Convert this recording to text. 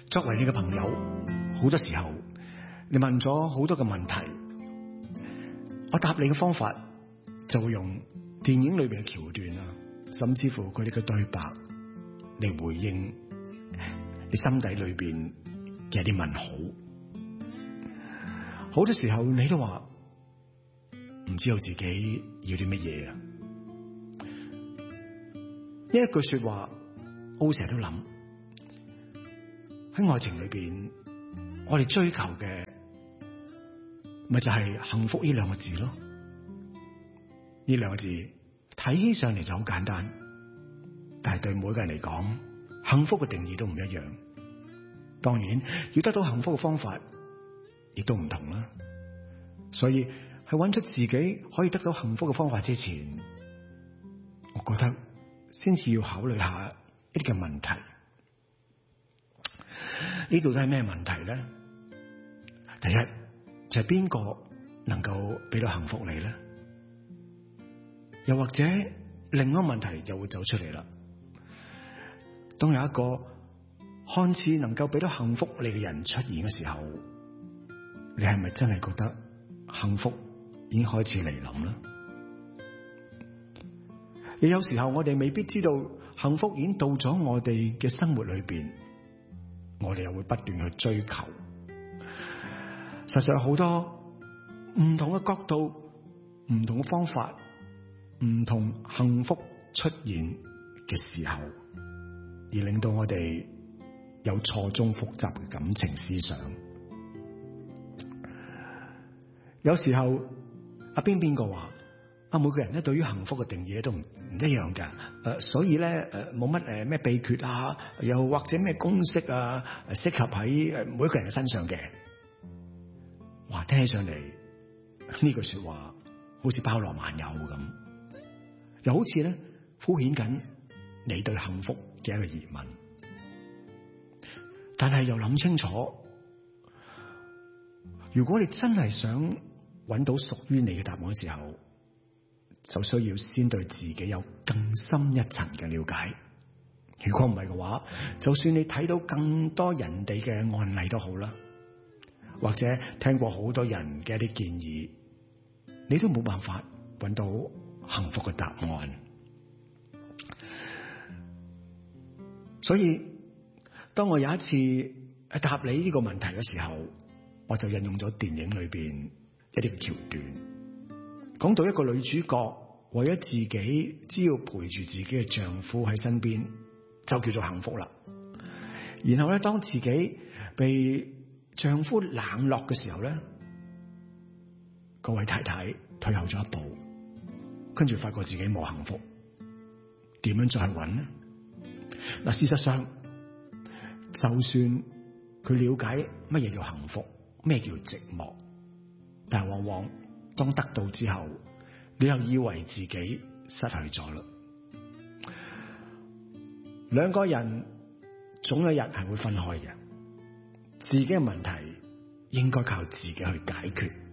作為你嘅朋友，好多時候你問咗好多嘅問題，我答你嘅方法就會用電影裏邊嘅橋段啊，甚至乎佢哋嘅對白嚟回應你心底裏邊嘅一啲問號。好多時候你都話唔知道自己要啲乜嘢啊。呢一句說話我成日都諗，喺愛情裏邊我哋追求嘅咪就係幸福呢兩個字咯。呢兩個字睇起上嚟就好簡單，但係對每個人嚟講，幸福嘅定義都唔一樣。當然要得到幸福嘅方法亦都唔同啦。所以喺揾出自己可以得到幸福嘅方法之前，我覺得先至要考慮下一啲嘅問題。呢度都係咩問題咧？第一就係邊個能夠俾到幸福你咧？又或者另一個問題又會走出嚟啦。當有一個看似能夠俾到幸福你嘅人出現嘅時候，你係咪真係覺得幸福已經開始嚟臨啦？亦有時候我哋未必知道幸福已經到咗我哋嘅生活裏邊，我哋又會不斷去追求。實在有好多唔同嘅角度、唔同嘅方法、唔同幸福出現嘅時候，而令到我哋有錯綜複雜嘅感情思想。有時候阿邊個話每個人咧對於幸福嘅定義咧都唔一樣㗎。所以咧冇乜咩秘訣啊，又或者咩公式啊適合喺每一個人嘅身上嘅。哇，聽起上嚟呢句說話好似包羅萬有咁，又好似咧敷衍緊你對幸福嘅一個疑問。但係又諗清楚，如果你真係想揾到屬於你嘅答案嘅時候，就需要先對自己有更深一層嘅了解。如果唔係嘅話，就算你睇到更多人哋嘅案例都好啦，或者聽過好多人嘅一啲建議，你都冇辦法揾到幸福嘅答案。所以當我有一次答你呢個問題嘅時候，我就引用咗電影裏邊一啲橋段，講到一個女主角為咗自己只要陪住自己嘅丈夫喺身邊就叫做幸福啦。然後咧，當自己被丈夫冷落嘅時候咧，嗰位太太退後咗一步，跟住發覺自己冇幸福，點樣再揾呢？嗱，事實上就算佢了解乜嘢叫幸福，咩叫寂寞，但係往往當得到之後，你又以為自己失去咗啦。兩個人總有一日係會分開嘅，自己嘅問題應該靠自己去解決。